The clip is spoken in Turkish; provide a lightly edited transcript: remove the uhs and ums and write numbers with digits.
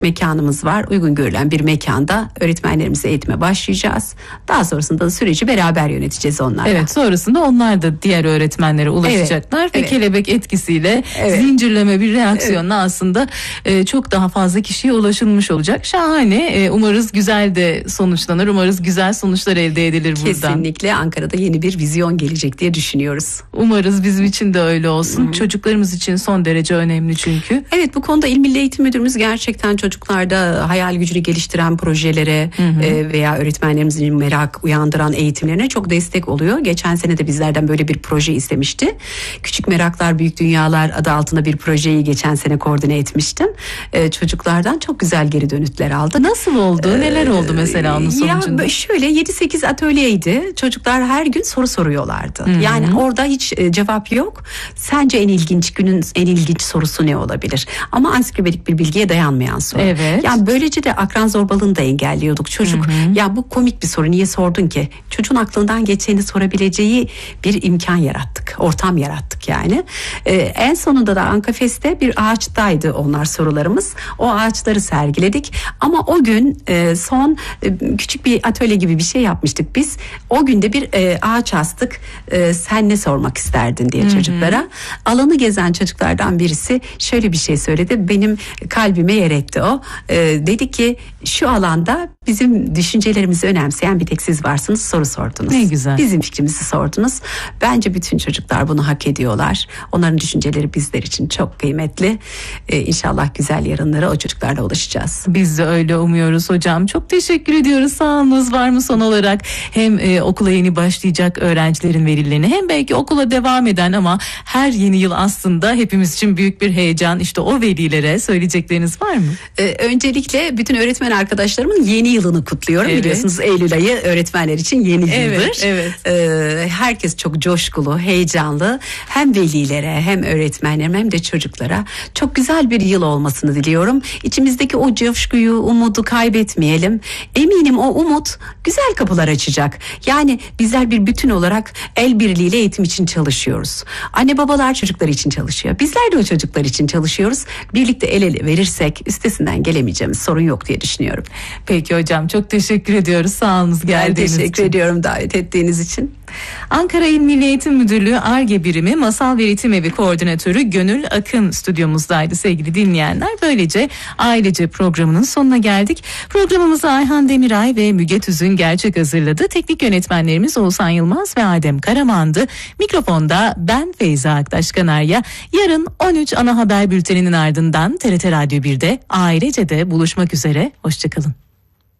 mekanımız var. Uygun görülen bir mekanda öğretmenlerimize eğitime başlayacağız. Daha sonrasında da süreci beraber yöneteceğiz onlarla. Evet, sonrasında onlar da diğer öğretmenlere ulaşacaklar ve kelebek etkisiyle zincirleme bir reaksiyonla aslında çok daha fazla kişiye ulaşılmış olacak. Şahane. Umarız güzel de sonuçlanır. Umarız güzel sonuçlar elde edilir buradan. Kesinlikle Ankara'da yeni bir vizyon gelecek diye düşünüyoruz. Umarız bizim için de öyle olsun. Çocuklarımız için son derece önemli çünkü. Evet, bu konuda İl Milli Eğitim Müdürümüz gerçekten çocuklarda hayal gücünü geliştiren projelere veya öğretmenlerimizin merak uyandıran eğitimlerine çok destek oluyor. Geçen sene de bizlerden böyle bir proje istemişti. Küçük Meraklar Büyük Dünyalar adı altında bir projeyi geçen sene koordine etmiştim. Çocuklardan çok güzel geri dönütler aldı. Nasıl oldu? Neler oldu mesela onun sonucunda? Ya şöyle 7-8 atölyeydi. Çocuklar her gün soru soruyorlardı. Yani orada hiç cevap yok. Sence en ilginç günün en ilginç sorusu ne olabilir? Ama ansiklopedik bir bilgiye dayanmayan soru. Evet. Yani böylece de akran zorbalığını da engelliyorduk. Çocuk ya bu komik bir soru, niye sordun ki? Çocuğun aklından geçeni sorabileceği bir imkan yarattık. Ortam yarattık yani. En sonunda da Ankafest'te bir ağaçtaydı onlar sorularımız. O ağaçları sergiledik. Ama o gün son küçük bir atölye gibi bir şey yapmıştık biz. O günde bir ağaç astık. Sen ne sormak isterdin diye çocuklara. Alanı gezen çocuklardan birisi şöyle bir şey söyledi. Benim kalbime yer etti o. Dedi ki şu alanda bizim düşüncelerimizi önemseyen bir tek siz varsınız, soru sordunuz. Ne güzel. Bizim fikrimizi sordunuz. Bence bütün çocuklar bunu hak ediyorlar. Onların düşünceleri bizler için çok kıymetli. İnşallah güzel yarınlara o çocuklarla ulaşacağız. Biz de öyle umuyoruz hocam. Çok teşekkür ediyoruz. Sağolunuz. Var mı son olarak hem okula yeni başlayacak öğrencilerin velilerine hem belki okula devam eden ama her yeni yıl aslında hepimiz için büyük bir heyecan. İşte o velilere söyleyecekleriniz var mı? Öncelikle bütün öğretmen arkadaşlarımın yeni yılını kutluyorum. Evet. Biliyorsunuz Eylül ayı öğretmenler için yeni yıldır. Evet. Herkes çok coşkulu, heyecanlı. Hem velilere hem öğretmenlerime hem de çocuklara çok güzel bir yıl olmasını diliyorum. İçimizdeki o coşkuyu, umudu kaybetmeyelim. Eminim o umut güzel kapılar açacak. Yani bizler bir bütün olarak el birliğiyle eğitim için çalışıyoruz. Anne babalar çocuklar için çalışıyor. Bizler de o çocuklar için çalışıyoruz. Birlikte el ele verirsek üstesinden gelemeyeceğimiz sorun yok diye düşünüyorum. Peki hocam, çok teşekkür ediyoruz. Sağolunuz geldiğiniz için. Ben teşekkür ediyorum davet ettiğiniz için. Ankara İl Milli Eğitim Müdürlüğü Ar-Ge Birimi Masal ve Eğitim Evi Koordinatörü Gönül Akın stüdyomuzdaydı sevgili dinleyenler. Böylece ailece programının sonuna geldik. Programımızı Ayhan Demiray ve Müge Tüzün gerçek hazırladı. Teknik yönetmenlerimiz Oğuzhan Yılmaz ve Adem Karaman'dı. Mikrofonda ben Feyza Aktaş Kanarya. Yarın 13 ana haber bülteninin ardından TRT Radyo 1'de ailece de buluşmak üzere. Hoşçakalın.